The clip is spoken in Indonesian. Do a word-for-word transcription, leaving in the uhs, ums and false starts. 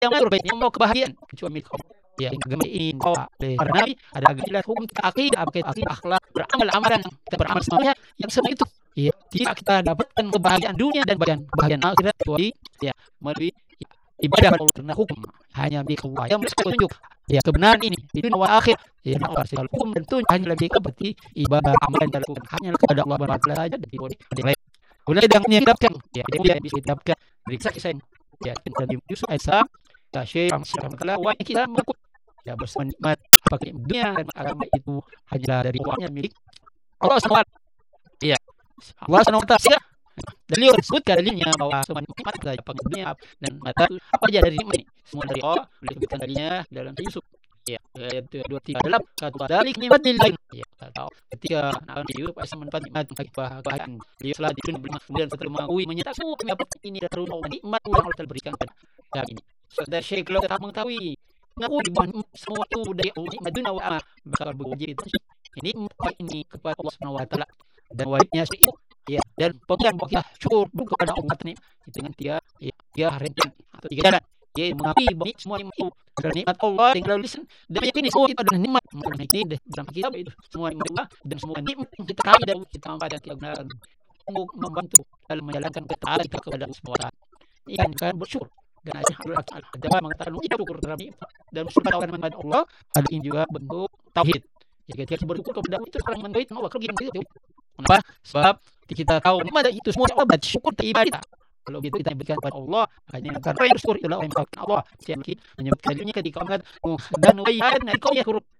yang mengatur baik yang mau kebahagiaan kecuali milik Allah. Ya, agama ini bawa oleh para nabi, ada agama jelas hukum kita akidah, apa akidah, akhlak, beramal amalan, kita beramal semuanya yang semua itu. Ya, tidak kita dapatkan kebahagiaan dunia dan bagian kebahagiaan akhirat kecuali ya melalui ya, ibadah Allah karena hukum hanya milik Allah yang bisa tunjuk ya kebenaran ini di dunia wa akhir. Ya, Allah segala hukum dan tunjuk hanya lebih seperti ibadah amalan dan hukum hanya kepada Allah Subhanahu wa taala saja dan tidak ada lain. Kemudian yang didapatkan ya dia bisa didapatkan dari kisah ya tentang Yusuf Aisyah ya Syekh Rahmatullah wa kita mengaku ya bersama nikmat apakah dunia dan agama itu hanya dari Allahnya milik Allah Subhanahu wa taala. Iya. Allah Subhanahu wa taala dalil disebutkan dalilnya bahwa semua nikmat saja pada dunia dan mata apa aja dari nikmat ini semua dari Allah boleh disebutkan darinya dalam Yusuf. Ya, ayat dua puluh tiga dalam kata dalik nikmat lain. Ya, atau ketika Nabi Yusuf Aisyah mendapat nikmat kebahagiaan. Dia setelah di dunia kemudian setelah mengakui menyatakan semua kami dapat ini dari Allah nikmat yang Allah telah berikan pada kami ini. Saudara Syekh kalau tak mengetahui mengakui bahwa semua itu dari Allah nikmat dunia wa akhirah bakal beruji itu. Ini empat ini kepada Allah Subhanahu wa taala dan wajibnya itu ya dan pokoknya pokoknya syukur kepada Allah ini dengan dia ya dia rentan atau tiga jalan dia mengakui bahwa semua nikmat itu adalah nikmat Allah yang lalu lisan dan yakini semua itu adalah nikmat mengenai ini dalam kitab itu semua nikmat Allah dan semua nikmat yang kita kami dan kita pada kita gunakan untuk membantu dalam menjalankan ketaatan kita kepada Allah Subhanahu wa taala. Ikan kan bersyukur dan alhamdulillah ada mengatakan kita syukur terhadap dan bersyukur kepada Allah ada ini juga bentuk tauhid. Ya ketika bersyukur kepada Allah itu orang mendoit mau kalau kita itu. Kenapa? Sebab kita tahu nikmat itu semua Allah bersyukur ibadah. Kalau gitu kita berikan kepada Allah hanya karena yang bersyukur itulah orang yang Allah. Saya menyebut kalinya ketika mengatakan dan wayan kau ya huruf